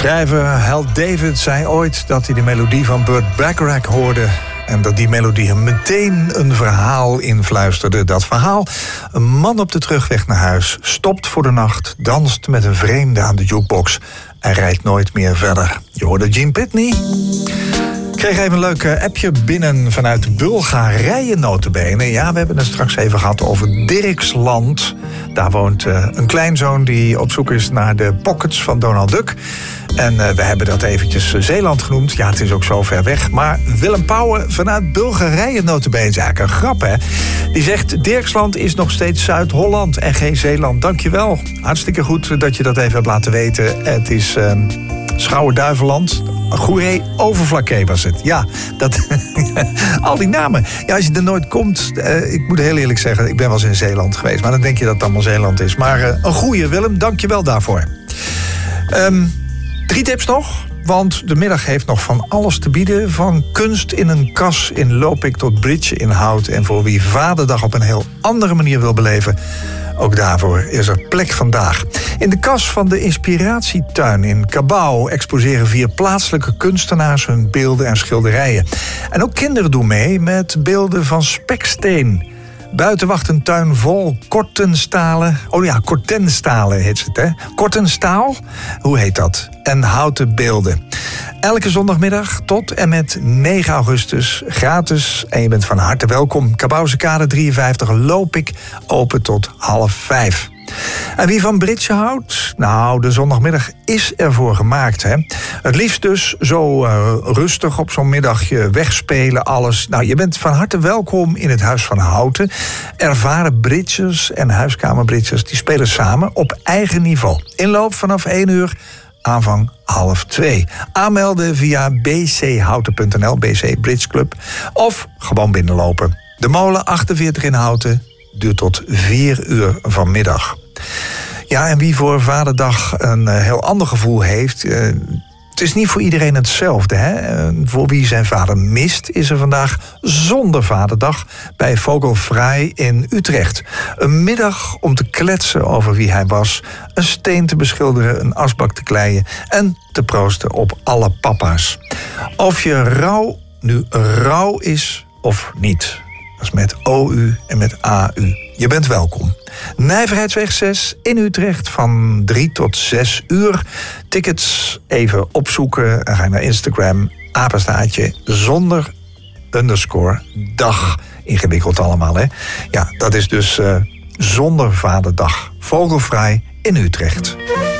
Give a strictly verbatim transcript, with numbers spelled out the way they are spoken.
Schrijver Hal David zei ooit dat hij de melodie van Burt Bacharach hoorde en dat die melodie hem meteen een verhaal influisterde. Dat verhaal: een man op de terugweg naar huis stopt voor de nacht, danst met een vreemde aan de jukebox en rijdt nooit meer verder. Je hoorde Gene Pitney. Ik kreeg even een leuk appje binnen vanuit Bulgarije notabene. Ja, we hebben het straks even gehad over Dirksland. Daar woont uh, een kleinzoon die op zoek is naar de pockets van Donald Duck. En uh, we hebben dat eventjes Zeeland genoemd. Ja, het is ook zo ver weg. Maar Willem Pauwen vanuit Bulgarije notabene, is eigenlijk een grap, hè? Die zegt: Dirksland is nog steeds Zuid-Holland en geen Zeeland. Dankjewel. Hartstikke goed dat je dat even hebt laten weten. Het is uh, Schouwen-Duiveland. Goeree Overflakkee was het. Ja, dat, al die namen. Ja, als je er nooit komt, uh, ik moet heel eerlijk zeggen, ik ben wel eens in Zeeland geweest, maar dan denk je dat het allemaal Zeeland is. Maar uh, een goeie, Willem, dank je wel daarvoor. Um, drie tips nog, want de middag heeft nog van alles te bieden. Van kunst in een kas in Lopik tot bridge in hout. En voor wie Vaderdag op een heel andere manier wil beleven, ook daarvoor is er plek vandaag. In de kas van de Inspiratietuin in Cabau exposeren vier plaatselijke kunstenaars hun beelden en schilderijen. En ook kinderen doen mee met beelden van speksteen. Buiten wacht een tuin vol kortenstalen. Oh ja, kortenstalen heet het, hè? Kortenstaal? Hoe heet dat? En houten beelden. Elke zondagmiddag tot en met negen augustus gratis. En je bent van harte welkom. Cabauwse Kade drieënvijftig, Lopik, open tot half vijf. En wie van bridge houdt? Nou, de zondagmiddag is ervoor gemaakt, hè? Het liefst dus zo uh, rustig op zo'n middagje wegspelen, alles. Nou, je bent van harte welkom in het Huis van Houten. Ervaren bridgers en huiskamerbridgers die spelen samen op eigen niveau. Inloop vanaf één uur, aanvang half twee. Aanmelden via b c houten punt n l, B C Bridge Club, of gewoon binnenlopen. De molen achtenveertig in Houten duurt tot vier uur vanmiddag. Ja, en wie voor Vaderdag een uh, heel ander gevoel heeft, Uh, het is niet voor iedereen hetzelfde, hè? Uh, voor wie zijn vader mist, is er vandaag zonder Vaderdag bij Vogelvrij in Utrecht. Een middag om te kletsen over wie hij was, een steen te beschilderen, een asbak te kleien en te proosten op alle papa's. Of je rouw nu rouw is of niet. Dat is met O U en met A U. Je bent welkom. Nijverheidsweg zes in Utrecht van drie tot zes uur. Tickets even opzoeken. En ga je naar Instagram. Apenstaartje zonder underscore dag. Ingewikkeld allemaal, hè? Ja, dat is dus uh, zonder Vaderdag. Vogelvrij in Utrecht.